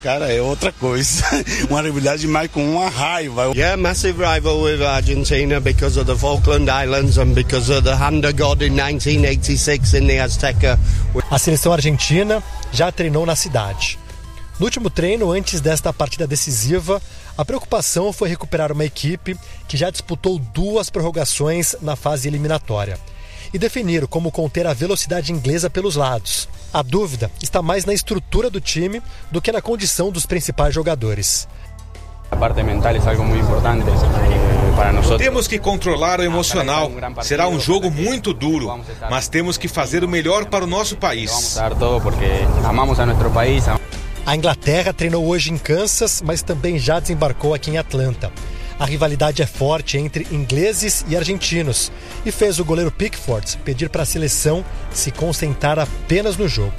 Cara, é outra coisa. Uma rivalidade mais com uma raiva. Yeah, massive rival with Argentina because of the Falkland Islands and because of the hand of God in 1986 in the Azteca. A seleção argentina já treinou na cidade. No último treino, antes desta partida decisiva, a preocupação foi recuperar uma equipe que já disputou 2 prorrogações na fase eliminatória e definir como conter a velocidade inglesa pelos lados. A dúvida está mais na estrutura do time do que na condição dos principais jogadores. A parte mental é algo muito importante para nós. Temos que controlar o emocional. Será um jogo muito duro, mas temos que fazer o melhor para o nosso país. Vamos dar todo porque amamos a nosso país. A Inglaterra treinou hoje em Kansas, mas também já desembarcou aqui em Atlanta. A rivalidade é forte entre ingleses e argentinos e fez o goleiro Pickford pedir para a seleção se concentrar apenas no jogo.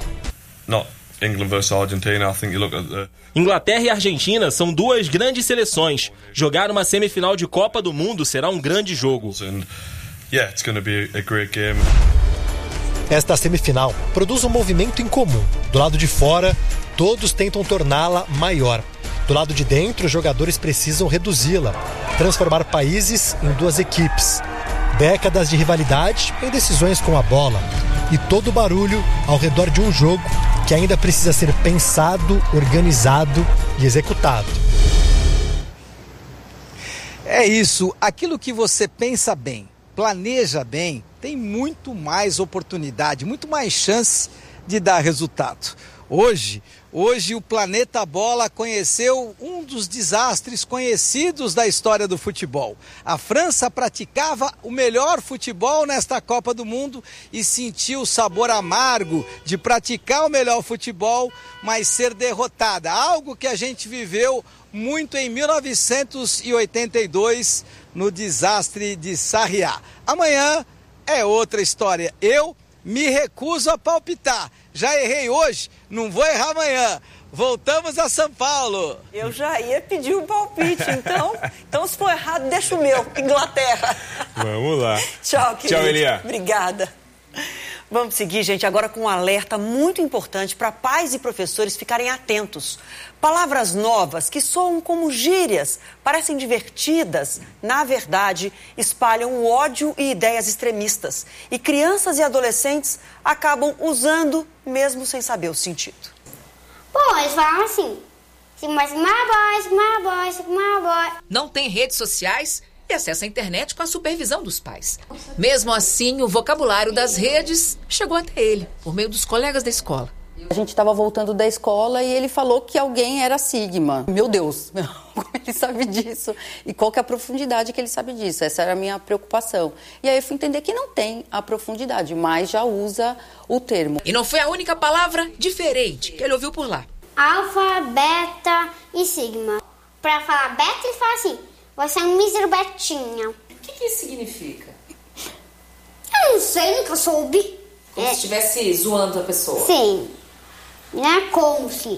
Inglaterra e Argentina são 2 grandes seleções. Jogar uma semifinal de Copa do Mundo será um grande jogo. Esta semifinal produz um movimento em comum. Do lado de fora, todos tentam torná-la maior. Do lado de dentro, os jogadores precisam reduzi-la, transformar países em 2 equipes. Décadas de rivalidade em decisões com a bola e todo o barulho ao redor de um jogo que ainda precisa ser pensado, organizado e executado. É isso, aquilo que você pensa bem, planeja bem, tem muito mais oportunidade, muito mais chance de dar resultado. Hoje o Planeta Bola conheceu um dos desastres conhecidos da história do futebol. A França praticava o melhor futebol nesta Copa do Mundo e sentiu o sabor amargo de praticar o melhor futebol, mas ser derrotada. Algo que a gente viveu muito em 1982 no desastre de Sarriá. Amanhã é outra história. Eu me recuso a palpitar. Já errei hoje, não vou errar amanhã. Voltamos a São Paulo. Eu já ia pedir um palpite, então se for errado, deixa o meu, Inglaterra. Vamos lá. Tchau, querido. Tchau, Elia. Obrigada. Vamos seguir, gente, agora com um alerta muito importante para pais e professores ficarem atentos. Palavras novas que soam como gírias, parecem divertidas, na verdade, espalham o ódio e ideias extremistas. E crianças e adolescentes acabam usando mesmo sem saber o sentido. Bom, eles falam assim, Sigma boy. Não tem redes sociais e acessa a internet com a supervisão dos pais. Mesmo assim, o vocabulário das redes chegou até ele, por meio dos colegas da escola. A gente estava voltando da escola e ele falou que alguém era Sigma. Meu Deus, como ele sabe disso? E qual que é a profundidade que ele sabe disso? Essa era a minha preocupação. E aí eu fui entender que não tem a profundidade, mas já usa o termo. E não foi a única palavra diferente que ele ouviu por lá. Alfa, beta e sigma. Para falar beta, ele fala assim, você é um mísero betinha. O que isso significa? Eu não sei, nunca soube. Como se estivesse zoando a pessoa. Sim. Não é como se,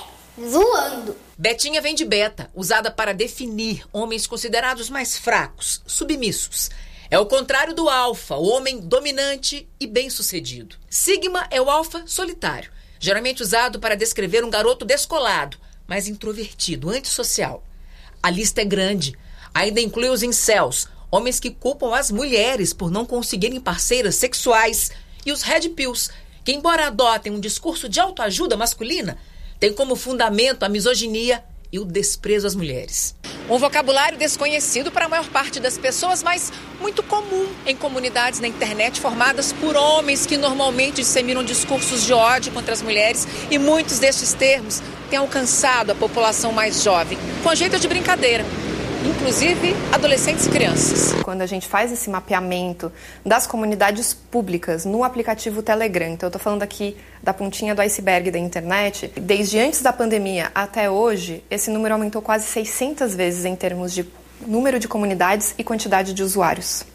zoando. Betinha vem de beta, usada para definir homens considerados mais fracos, submissos. É o contrário do alfa, o homem dominante e bem-sucedido. Sigma é o alfa solitário, geralmente usado para descrever um garoto descolado, mas introvertido, antissocial. A lista é grande. Ainda inclui os incels, homens que culpam as mulheres por não conseguirem parceiras sexuais, e os red pills, que, embora adotem um discurso de autoajuda masculina, têm como fundamento a misoginia e o desprezo às mulheres. Um vocabulário desconhecido para a maior parte das pessoas, mas muito comum em comunidades na internet formadas por homens que normalmente disseminam discursos de ódio contra as mulheres, e muitos destes termos têm alcançado a população mais jovem, com jeito de brincadeira. Inclusive adolescentes e crianças. Quando a gente faz esse mapeamento das comunidades públicas no aplicativo Telegram, então eu estou falando aqui da pontinha do iceberg da internet, desde antes da pandemia até hoje, esse número aumentou quase 600 vezes em termos de número de comunidades e quantidade de usuários.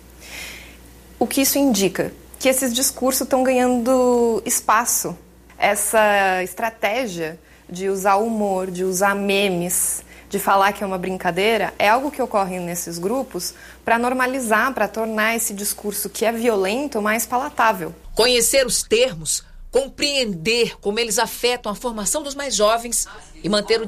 O que isso indica? Que esses discursos estão ganhando espaço. Essa estratégia de usar humor, de usar memes, de falar que é uma brincadeira, é algo que ocorre nesses grupos para normalizar, para tornar esse discurso que é violento mais palatável. Conhecer os termos compreender como eles afetam a formação dos mais jovens e manter o